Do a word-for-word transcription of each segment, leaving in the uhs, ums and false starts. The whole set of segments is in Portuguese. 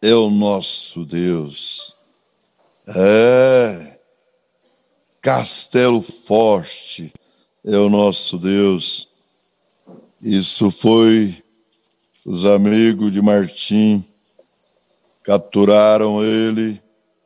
é o nosso Deus. É, Castelo Forte é o nosso Deus. Isso foi os amigos de Martim, capturaram ele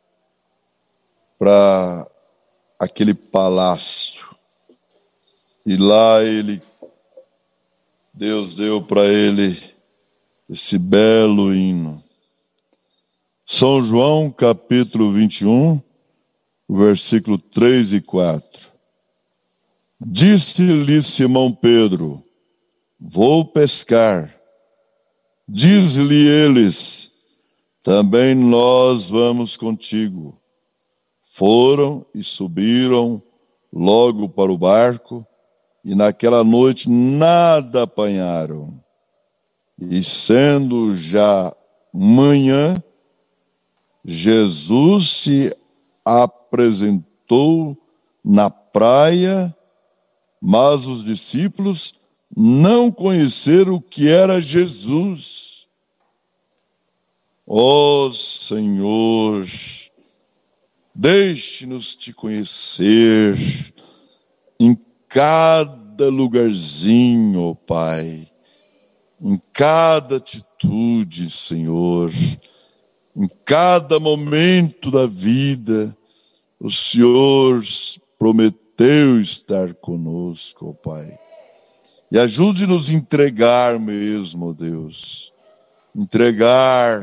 para aquele palácio. E lá ele, Deus deu para ele esse belo hino. São João, capítulo vinte e um, versículo três e quatro. Disse-lhe Simão Pedro: vou pescar. Diz-lhe eles: também nós vamos contigo. Foram e subiram logo para o barco, e naquela noite nada apanharam. E sendo já manhã, Jesus se apresentou na praia, mas os discípulos não conheceram o que era Jesus. Ó Senhor, deixe-nos te conhecer em cada lugarzinho, ó Pai, em cada atitude, Senhor, em cada momento da vida. O Senhor prometeu estar conosco, ó Pai. E ajude-nos a entregar mesmo, ó Deus. Entregar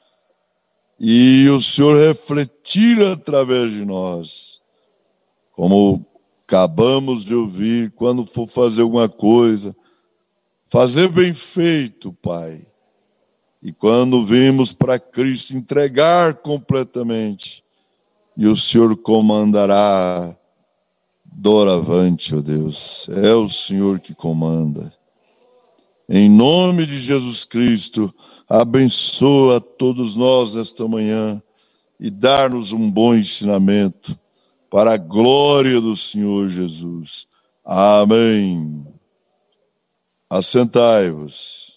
e o Senhor refletir através de nós. Como acabamos de ouvir, quando for fazer alguma coisa, fazer bem feito, Pai. E quando vimos para Cristo, entregar completamente. E o Senhor comandará doravante, ó Deus. É o Senhor que comanda. Em nome de Jesus Cristo, abençoa todos nós nesta manhã e dá-nos um bom ensinamento para a glória do Senhor Jesus. Amém. Assentai-vos.